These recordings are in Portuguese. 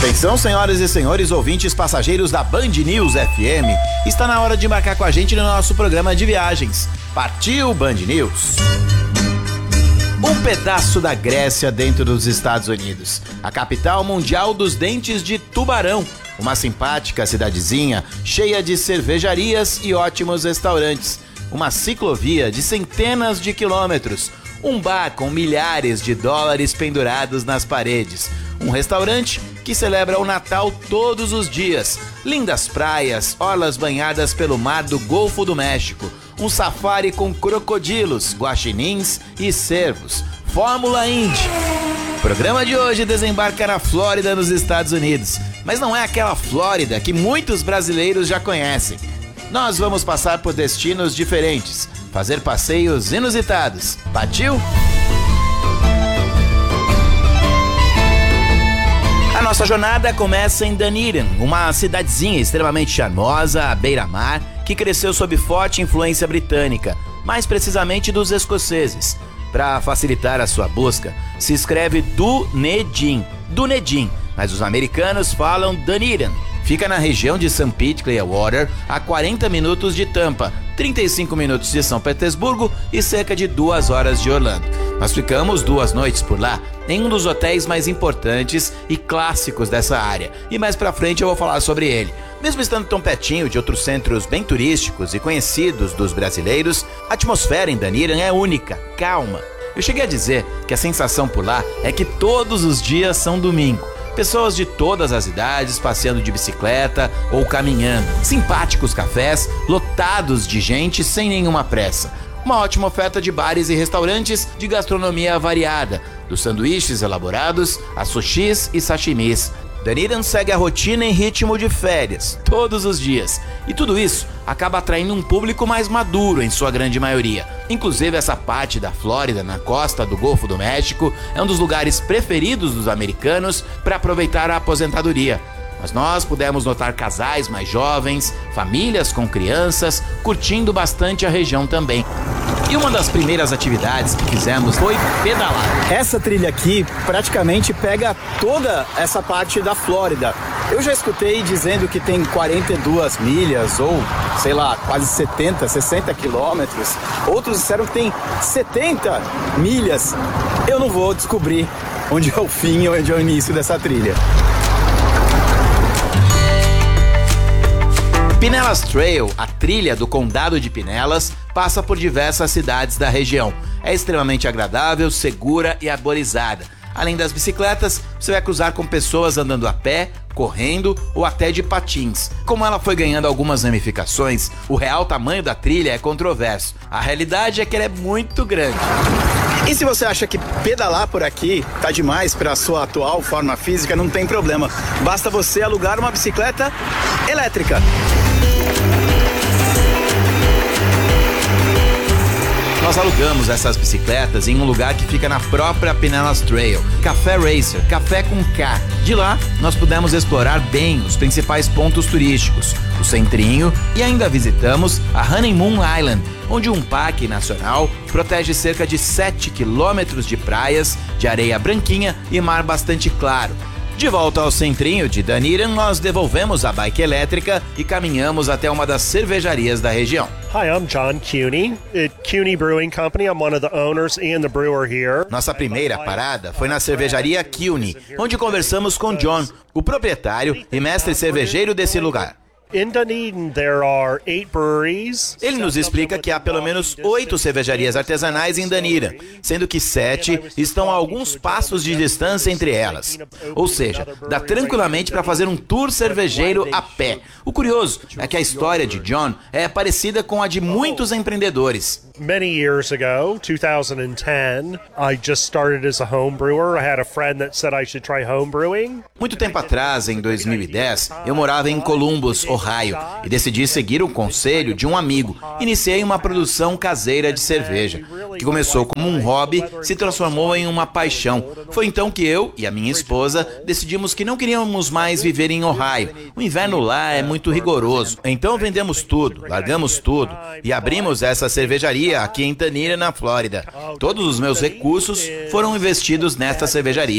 Atenção, senhoras e senhores ouvintes passageiros da Band News FM. Está na hora de embarcar com a gente no nosso programa de viagens. Partiu Band News! Um pedaço da Grécia dentro dos Estados Unidos. A capital mundial dos dentes de tubarão. Uma simpática cidadezinha cheia de cervejarias e ótimos restaurantes. Uma ciclovia de centenas de quilômetros. Um bar com milhares de dólares pendurados nas paredes. Um restaurante que celebra o Natal todos os dias. Lindas praias, orlas banhadas pelo mar do Golfo do México. Um safari com crocodilos, guaxinins e cervos. Fórmula Indy. O programa de hoje desembarca na Flórida, nos Estados Unidos. Mas não é aquela Flórida que muitos brasileiros já conhecem. Nós vamos passar por destinos diferentes, fazer passeios inusitados. Partiu? A nossa jornada começa em Dunedin, uma cidadezinha extremamente charmosa, à beira-mar, que cresceu sob forte influência britânica, mais precisamente dos escoceses. Para facilitar a sua busca, se escreve Dunedin, mas os americanos falam Dunedin. Fica na região de St. Pete Clearwater, a 40 minutos de Tampa, 35 minutos de São Petersburgo e cerca de 2 horas de Orlando. Nós ficamos 2 noites por lá, em um dos hotéis mais importantes e clássicos dessa área. E mais pra frente eu vou falar sobre ele. Mesmo estando tão pertinho de outros centros bem turísticos e conhecidos dos brasileiros, a atmosfera em Dunedin é única, calma. Eu cheguei a dizer que a sensação por lá é que todos os dias são domingo. Pessoas de todas as idades passeando de bicicleta ou caminhando. Simpáticos cafés, lotados de gente sem nenhuma pressa. Uma ótima oferta de bares e restaurantes de gastronomia variada, dos sanduíches elaborados a sushis e sashimis. Dunedin segue a rotina em ritmo de férias, todos os dias. E tudo isso acaba atraindo um público mais maduro em sua grande maioria. Inclusive essa parte da Flórida, na costa do Golfo do México, é um dos lugares preferidos dos americanos para aproveitar a aposentadoria. Mas nós pudemos notar casais mais jovens, famílias com crianças, curtindo bastante a região também. E uma das primeiras atividades que fizemos foi pedalar. Essa trilha aqui praticamente pega toda essa parte da Flórida. Eu já escutei dizendo que tem 42 milhas ou, sei lá, quase 70, 60 quilômetros. Outros disseram que tem 70 milhas. Eu não vou descobrir onde é o fim ou onde é o início dessa trilha. Pinellas Trail, a trilha do condado de Pinellas, passa por diversas cidades da região. É extremamente agradável, segura e arborizada. Além das bicicletas, você vai cruzar com pessoas andando a pé, correndo ou até de patins. Como ela foi ganhando algumas ramificações, o real tamanho da trilha é controverso. A realidade é que ela é muito grande. E se você acha que pedalar por aqui tá demais para a sua atual forma física, não tem problema. Basta você alugar uma bicicleta elétrica. Nós alugamos essas bicicletas em um lugar que fica na própria Pinellas Trail, Café Racer, café com K. De lá, nós pudemos explorar bem os principais pontos turísticos, o centrinho, e ainda visitamos a Honeymoon Island, onde um parque nacional protege cerca de 7 quilômetros de praias, de areia branquinha e mar bastante claro. De volta ao centrinho de Dunedin, nós devolvemos a bike elétrica e caminhamos até uma das cervejarias da região. Hi, I'm John Cuny at Cuny Brewing Company. I'm one of the owners and the brewer here. Nossa primeira parada foi na cervejaria Cuny, onde conversamos com John, o proprietário e mestre cervejeiro desse lugar. In Dunedin, there are 8 breweries. Ele nos explica que há pelo menos 8 cervejarias artesanais em Dunedin, sendo que 7 estão a alguns passos de distância entre elas. Ou seja, dá tranquilamente para fazer um tour cervejeiro a pé. O curioso é que a história de John é parecida com a de muitos empreendedores. Many years ago, 2010, I just started as a home brewer. I had a friend that said I should try home brewing. Muito tempo atrás, em 2010, eu morava em Columbus, Ohio, e decidi seguir o conselho de um amigo. Iniciei uma produção caseira de cerveja, que começou como um hobby, se transformou em uma paixão. Foi então que eu e a minha esposa decidimos que não queríamos mais viver em Ohio. O inverno lá é muito rigoroso. Então vendemos tudo, largamos tudo e abrimos essa cervejaria aqui em Dunedin, na Flórida. Todos os meus recursos foram investidos nesta cervejaria.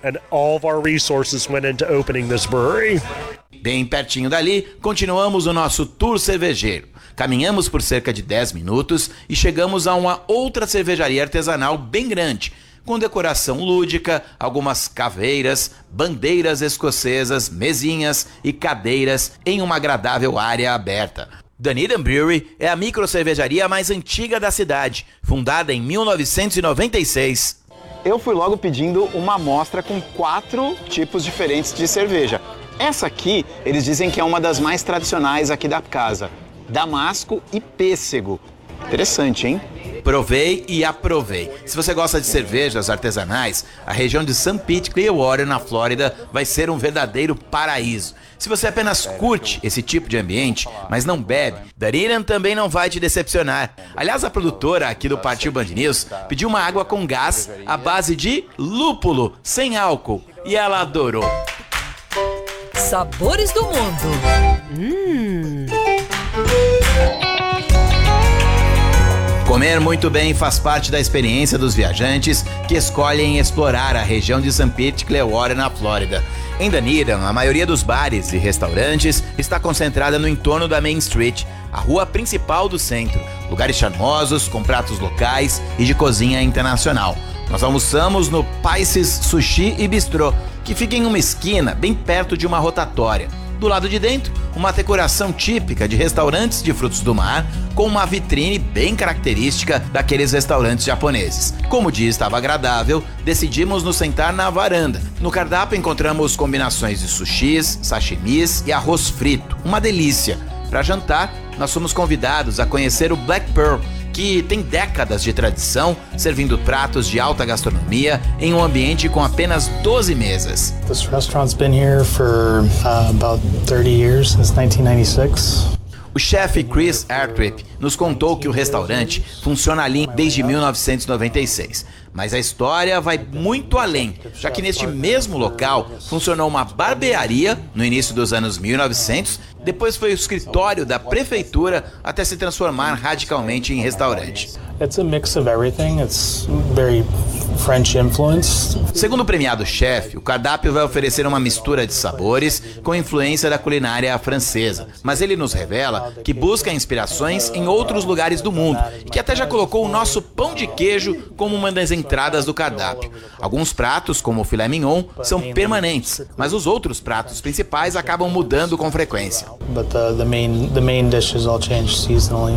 and all of our resources went into opening this brewery. Bem pertinho dali, continuamos o nosso tour cervejeiro. Caminhamos por cerca de 10 minutos e chegamos a uma outra cervejaria artesanal bem grande, com decoração lúdica, algumas caveiras, bandeiras escocesas, mesinhas e cadeiras em uma agradável área aberta. Dunedin Brewery é a microcervejaria mais antiga da cidade, fundada em 1996. Eu fui logo pedindo uma amostra com 4 tipos diferentes de cerveja. Essa aqui, eles dizem que é uma das mais tradicionais aqui da casa. Damasco e pêssego. Interessante, hein? Provei e aprovei. Se você gosta de cervejas artesanais, a região de St. Pete, Clearwater, na Flórida, vai ser um verdadeiro paraíso. Se você apenas curte esse tipo de ambiente, mas não bebe, Dunedin também não vai te decepcionar. Aliás, a produtora aqui do Partiu Band News pediu uma água com gás à base de lúpulo, sem álcool, e ela adorou. Sabores do mundo. Comer muito bem faz parte da experiência dos viajantes que escolhem explorar a região de St. Pete, Clearwater, na Flórida. Em Dunedin, a maioria dos bares e restaurantes está concentrada no entorno da Main Street, a rua principal do centro. Lugares charmosos, com pratos locais e de cozinha internacional. Nós almoçamos no Pisces Sushi e Bistrô, que fica em uma esquina bem perto de uma rotatória. Do lado de dentro, uma decoração típica de restaurantes de frutos do mar, com uma vitrine bem característica daqueles restaurantes japoneses. Como o dia estava agradável, decidimos nos sentar na varanda. No cardápio encontramos combinações de sushis, sashimis e arroz frito. Uma delícia! Para jantar, nós fomos convidados a conhecer o Black Pearl, que tem décadas de tradição, servindo pratos de alta gastronomia em um ambiente com apenas 12 mesas. This restaurant's been here for about 30 years, since 1996. O chefe Chris Airtrip nos contou que o restaurante funciona ali desde 1996. Mas a história vai muito além, já que neste mesmo local funcionou uma barbearia no início dos anos 1900, depois foi o escritório da prefeitura até se transformar radicalmente em restaurante. It's a mix of everything. It's very French influenced. Segundo o premiado chefe, o cardápio vai oferecer uma mistura de sabores com influência da culinária francesa, mas ele nos revela que busca inspirações em outros lugares do mundo e que até já colocou o nosso pão de queijo como uma das entradas do cardápio. Alguns pratos, como o filé mignon, são permanentes, mas os outros pratos principais acabam mudando com frequência. But the main dishes all change seasonally.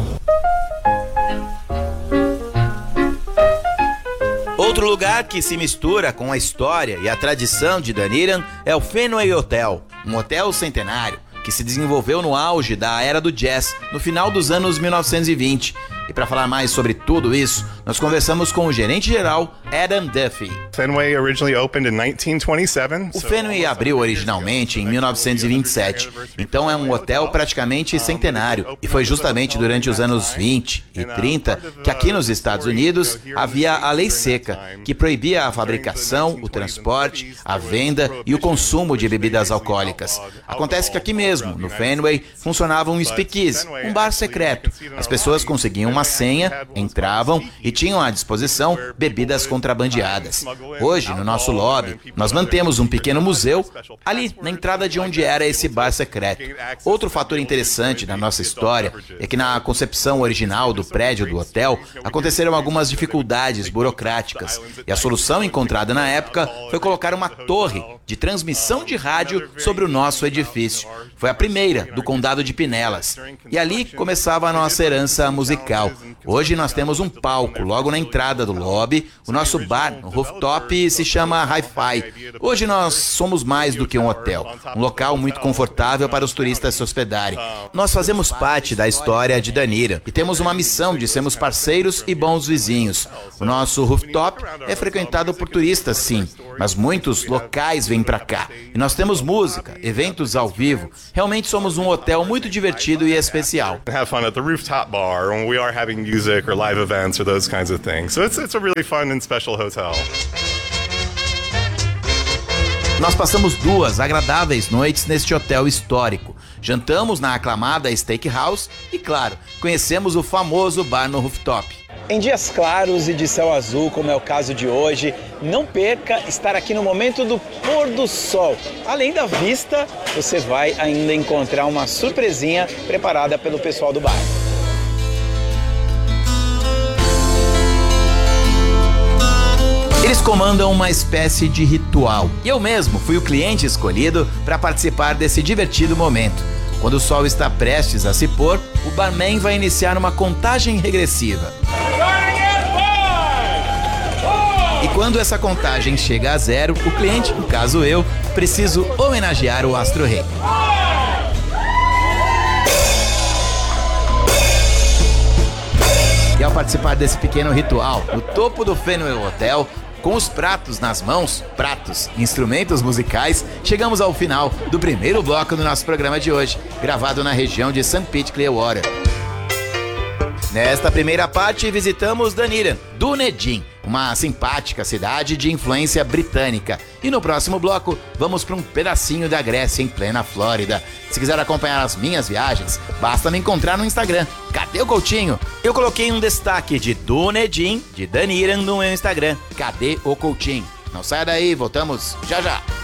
Outro lugar que se mistura com a história e a tradição de Dunedin é o Fenway Hotel, um hotel centenário que se desenvolveu no auge da era do jazz, no final dos anos 1920. E para falar mais sobre tudo isso, nós conversamos com o gerente-geral Adam Duffy. Fenway originally opened in 1927. O Fenway abriu originalmente em 1927, então é um hotel praticamente centenário. E foi justamente durante os anos 20 e 30 que aqui nos Estados Unidos havia a lei seca, que proibia a fabricação, o transporte, a venda e o consumo de bebidas alcoólicas. Acontece que aqui mesmo, no Fenway, funcionava um speakeasy, um bar secreto. As pessoas conseguiam uma senha, entravam e tinham à disposição bebidas contrabandeadas. Hoje, no nosso lobby, nós mantemos um pequeno museu ali na entrada de onde era esse bar secreto. Outro fator interessante da nossa história é que na concepção original do prédio do hotel aconteceram algumas dificuldades burocráticas e a solução encontrada na época foi colocar uma torre de transmissão de rádio sobre o nosso edifício. Foi a primeira do condado de Pinellas e ali começava a nossa herança musical. Hoje nós temos um palco logo na entrada do lobby. O nosso bar no rooftop se chama Hi-Fi. Hoje nós somos mais do que um hotel, um local muito confortável para os turistas se hospedarem. Nós fazemos parte da história de Dunedin e temos uma missão de sermos parceiros e bons vizinhos. O nosso rooftop é frequentado por turistas, sim, mas muitos locais vêm para cá. E nós temos música, eventos ao vivo. Realmente somos um hotel muito divertido e especial. Have fun at the rooftop bar when we are having music or live events or those kinds of things. So it's a really fun and special hotel. Nós passamos 2 agradáveis noites neste hotel histórico. Jantamos na aclamada Steakhouse e, claro, conhecemos o famoso bar no rooftop. Em dias claros e de céu azul, como é o caso de hoje, não perca estar aqui no momento do pôr do sol. Além da vista, você vai ainda encontrar uma surpresinha preparada pelo pessoal do bar. Eles comandam uma espécie de ritual. E eu mesmo fui o cliente escolhido para participar desse divertido momento. Quando o sol está prestes a se pôr, o barman vai iniciar uma contagem regressiva. E quando essa contagem chega a 0, o cliente, no caso eu, preciso homenagear o Astro Rei. E ao participar desse pequeno ritual, no topo do Fenway Hotel, com os pratos nas mãos, instrumentos musicais, chegamos ao final do primeiro bloco do nosso programa de hoje, gravado na região de St. Pete Clearwater. Nesta primeira parte, visitamos Dunedin, Dunedin, uma simpática cidade de influência britânica. E no próximo bloco, vamos para um pedacinho da Grécia em plena Flórida. Se quiser acompanhar as minhas viagens, basta me encontrar no Instagram. Cadê o Coutinho? Eu coloquei um destaque de Dunedin, de Dunedin, no meu Instagram. Cadê o Coutinho? Não saia daí, voltamos já já.